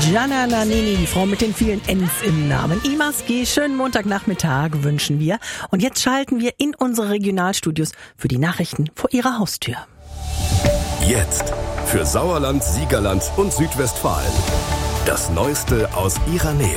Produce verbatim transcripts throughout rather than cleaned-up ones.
Gianna Nannini, die Frau mit den vielen N's im Namen. Imaski, schönen Montagnachmittag wünschen wir. Und jetzt schalten wir in unsere Regionalstudios für die Nachrichten vor ihrer Haustür. Jetzt für Sauerland, Siegerland und Südwestfalen. Das Neueste aus ihrer Nähe.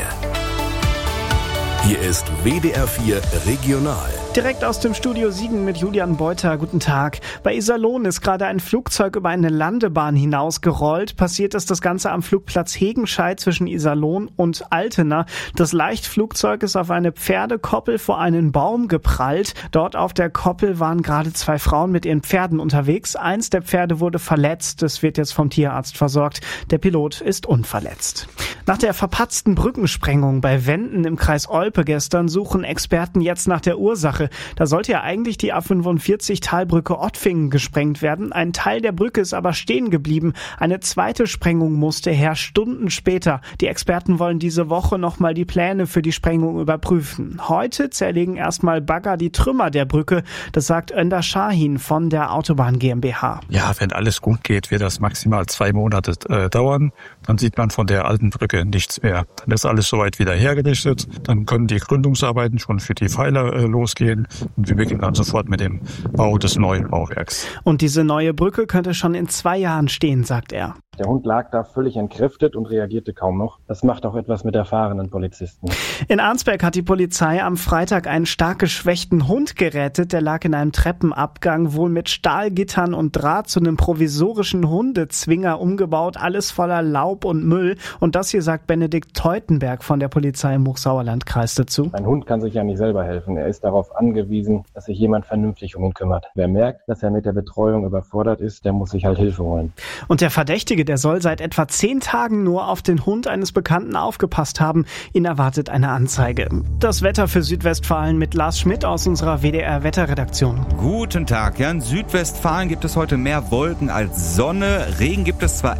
Hier ist W D R vier Regional. Direkt aus dem Studio Siegen mit Julian Beuter. Guten Tag. Bei Iserlohn ist gerade ein Flugzeug über eine Landebahn hinausgerollt. Passiert ist das Ganze am Flugplatz Hegenscheid zwischen Iserlohn und Altena. Das Leichtflugzeug ist auf eine Pferdekoppel vor einen Baum geprallt. Dort auf der Koppel waren gerade zwei Frauen mit ihren Pferden unterwegs. Eins der Pferde wurde verletzt. Es wird jetzt vom Tierarzt versorgt. Der Pilot ist unverletzt. Nach der verpatzten Brückensprengung bei Wenden im Kreis Olpe gestern suchen Experten jetzt nach der Ursache. Da sollte ja eigentlich die A fünfundvierzig Talbrücke Ottfingen gesprengt werden. Ein Teil der Brücke ist aber stehen geblieben. Eine zweite Sprengung musste her, Stunden später. Die Experten wollen diese Woche nochmal die Pläne für die Sprengung überprüfen. Heute zerlegen erstmal Bagger die Trümmer der Brücke. Das sagt Önder Shahin von der Autobahn GmbH. Ja, wenn alles gut geht, wird das maximal zwei Monate äh, dauern. Dann sieht man von der alten Brücke nichts mehr. Dann ist alles soweit wieder hergerichtet. Dann können die Gründungsarbeiten schon für die Pfeiler äh, losgehen. Und wir beginnen dann sofort mit dem Bau des neuen Bauwerks. Und diese neue Brücke könnte schon in zwei Jahren stehen, sagt er. Der Hund lag da völlig entkräftet und reagierte kaum noch. Das macht auch etwas mit erfahrenen Polizisten. In Arnsberg hat die Polizei am Freitag einen stark geschwächten Hund gerettet. Der lag in einem Treppenabgang, wohl mit Stahlgittern und Draht zu einem provisorischen Hundezwinger umgebaut. Alles voller Laub und Müll. Und das hier sagt Benedikt Teutenberg von der Polizei im Hochsauerlandkreis dazu. Ein Hund kann sich ja nicht selber helfen. Er ist darauf angewiesen, dass sich jemand vernünftig um ihn kümmert. Wer merkt, dass er mit der Betreuung überfordert ist, der muss sich halt Hilfe holen. Und der Verdächtige, der soll seit etwa zehn Tagen nur auf den Hund eines Bekannten aufgepasst haben. Ihn erwartet eine Anzeige. Das Wetter für Südwestfalen mit Lars Schmidt aus unserer W D R-Wetterredaktion. Guten Tag. Ja, in Südwestfalen gibt es heute mehr Wolken als Sonne. Regen gibt es zwar